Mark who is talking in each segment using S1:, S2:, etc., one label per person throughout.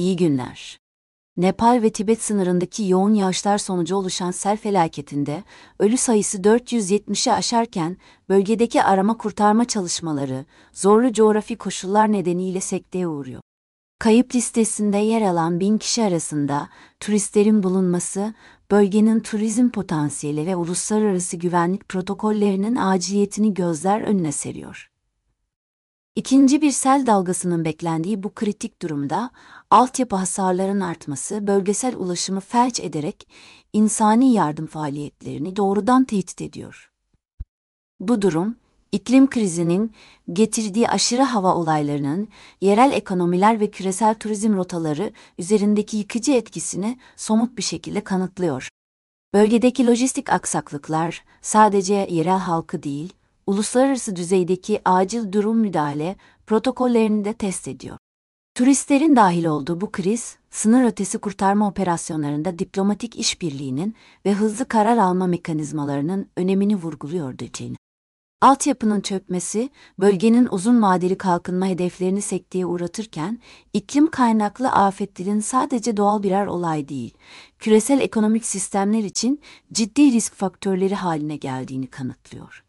S1: İyi günler. Nepal ve Tibet sınırındaki yoğun yağışlar sonucu oluşan sel felaketinde ölü sayısı 470'i aşarken bölgedeki arama kurtarma çalışmaları zorlu coğrafi koşullar nedeniyle sekteye uğruyor. Kayıp listesinde yer alan 1000 kişi arasında turistlerin bulunması, bölgenin turizm potansiyeli ve uluslararası güvenlik protokollerinin aciliyetini gözler önüne seriyor. İkinci bir sel dalgasının beklendiği bu kritik durumda, altyapı hasarlarının artması bölgesel ulaşımı felç ederek insani yardım faaliyetlerini doğrudan tehdit ediyor. Bu durum, iklim krizinin getirdiği aşırı hava olaylarının yerel ekonomiler ve küresel turizm rotaları üzerindeki yıkıcı etkisini somut bir şekilde kanıtlıyor. Bölgedeki lojistik aksaklıklar sadece yerel halkı değil, uluslararası düzeydeki acil durum müdahale protokollerini de test ediyor. Turistlerin dahil olduğu bu kriz, sınır ötesi kurtarma operasyonlarında diplomatik işbirliğinin ve hızlı karar alma mekanizmalarının önemini vurguluyordu. Altyapının çökmesi, bölgenin uzun vadeli kalkınma hedeflerini sekteye uğratırken, iklim kaynaklı afetlerin sadece doğal birer olay değil, küresel ekonomik sistemler için ciddi risk faktörleri haline geldiğini kanıtlıyor.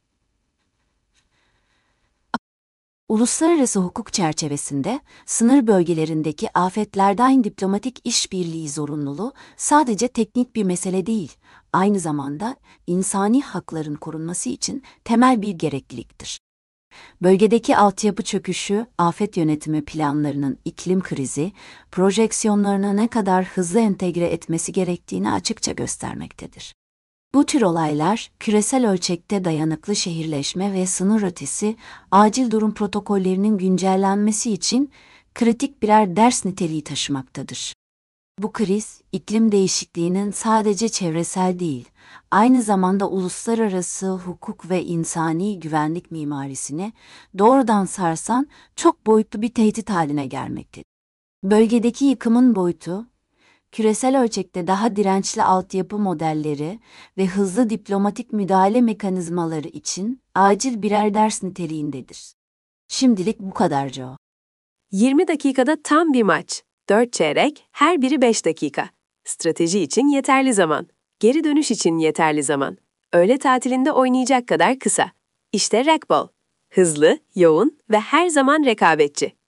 S1: Uluslararası hukuk çerçevesinde, sınır bölgelerindeki afetlerden diplomatik işbirliği zorunluluğu sadece teknik bir mesele değil, aynı zamanda insani hakların korunması için temel bir gerekliliktir. Bölgedeki altyapı çöküşü, afet yönetimi planlarının iklim krizi, projeksiyonlarına ne kadar hızlı entegre etmesi gerektiğini açıkça göstermektedir. Bu tür olaylar, küresel ölçekte dayanıklı şehirleşme ve sınır ötesi acil durum protokollerinin güncellenmesi için kritik birer ders niteliği taşımaktadır. Bu kriz, iklim değişikliğinin sadece çevresel değil, aynı zamanda uluslararası hukuk ve insani güvenlik mimarisini doğrudan sarsan çok boyutlu bir tehdit haline gelmektedir. Bölgedeki yıkımın boyutu, küresel ölçekte daha dirençli altyapı modelleri ve hızlı diplomatik müdahale mekanizmaları için acil birer ders niteliğindedir. Şimdilik bu kadar Joe.
S2: 20 dakikada tam bir maç. 4 çeyrek, her biri 5 dakika. Strateji için yeterli zaman. Geri dönüş için yeterli zaman. Öğle tatilinde oynayacak kadar kısa. İşte racquetball. Hızlı, yoğun ve her zaman rekabetçi.